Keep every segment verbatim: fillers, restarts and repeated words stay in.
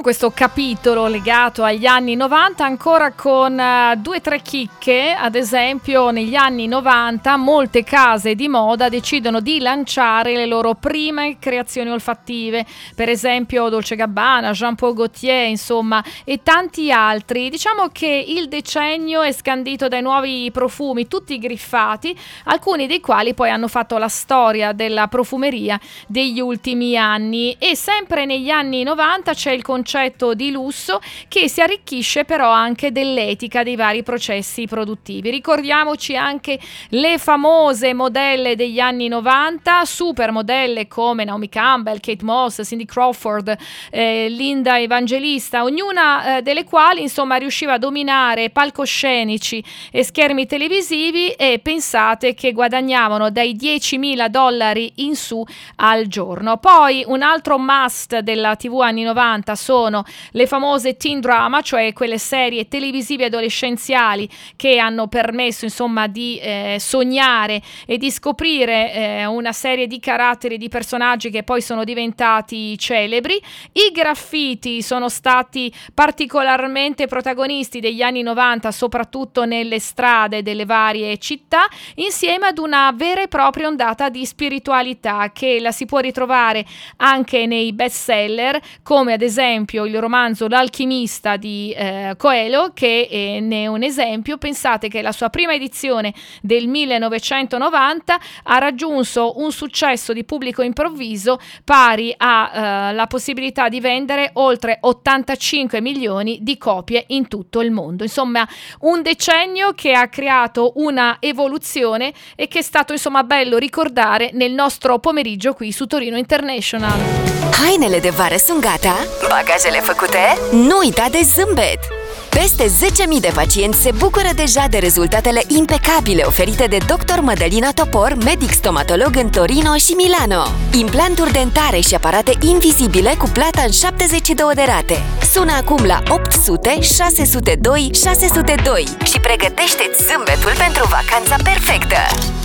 questo capitolo legato agli anni novanta ancora con uh, due o tre chicche. Ad esempio, negli anni novanta molte case di moda decidono di lanciare le loro prime creazioni olfattive, per esempio Dolce Gabbana, Jean Paul Gaultier, insomma, e tanti altri. Diciamo che il decennio è scandito dai nuovi profumi, tutti griffati, alcuni dei quali poi hanno fatto la storia della profumeria degli ultimi anni. E sempre negli anni novanta c'è il concetto di lusso che si arricchisce però anche dell'etica dei vari processi produttivi. Ricordiamoci anche le famose modelle degli anni novanta, supermodelle come Naomi Campbell, Kate Moss, Cindy Crawford, eh, Linda Evangelista, ognuna eh, delle quali insomma riusciva a dominare palcoscenici e schermi televisivi, e pensate che guadagnavano dai diecimila dollari in su al giorno. Poi un altro must della tivù anni novanta sono le famose teen drama, cioè quelle serie televisive adolescenziali che hanno permesso insomma di eh, sognare e di scoprire eh, una serie di caratteri, di personaggi che poi sono diventati celebri. I graffiti sono stati particolarmente protagonisti degli anni novanta, soprattutto nelle strade delle varie città, insieme ad una vera e propria ondata di spiritualità che la si può ritrovare anche nei bestseller, come ad esempio il romanzo L'alchimista di eh, Coelho, che eh, ne è un esempio. Pensate che la sua prima edizione del millenovecentonovanta ha raggiunto un successo di pubblico improvviso pari alla eh, possibilità di vendere oltre ottantacinque milioni di copie in tutto il mondo. Insomma, un decennio che ha creato una evoluzione e che è stato insomma bello ricordare nel nostro pomeriggio qui su Torino International. Hainele de vară sunt gata? Bagajele făcute? Nu uita de zâmbet! Peste zece mii de pacienți se bucură deja de rezultatele impecabile oferite de doctor Mădălina Topor, medic stomatolog în Torino și Milano. Implanturi dentare și aparate invizibile cu plata în șaptezeci și două de rate. Sună acum la opt sute șase zero doi șase zero doi și pregătește-ți zâmbetul pentru vacanța perfectă!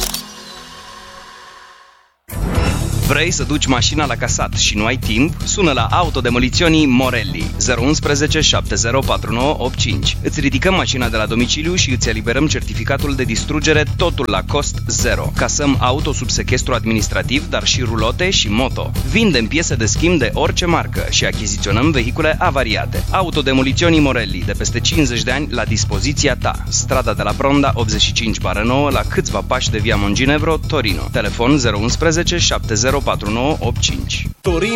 Vrei să duci mașina la casat și nu ai timp? Sună la Autodemoliționii Morelli zero unu unu șapte zero patru nouă opt cinci. Îți ridicăm mașina de la domiciliu și îți eliberăm certificatul de distrugere, totul la cost zero. Casăm auto sub sechestru administrativ, dar și rulote și moto. Vindem piese de schimb de orice marcă și achiziționăm vehicule avariate. Autodemoliționii Morelli, de peste cincizeci de ani, la dispoziția ta. Strada de la Bronda optzeci și cinci nouă, la câțiva pași de via Monginevro, Torino. Telefon zero unu unu șapte zero patru nouă opt cinci. Torino